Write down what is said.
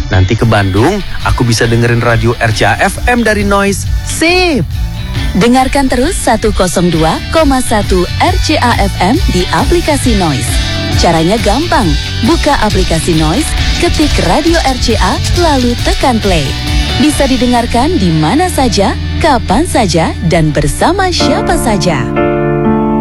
Nanti ke Bandung, aku bisa dengerin radio RCA FM dari Noise. Sip! Dengarkan terus 102,1 RCA FM di aplikasi Noise. Caranya gampang, buka aplikasi Noise, ketik radio RCA, lalu tekan play. Bisa didengarkan di mana saja, kapan saja, dan bersama siapa saja.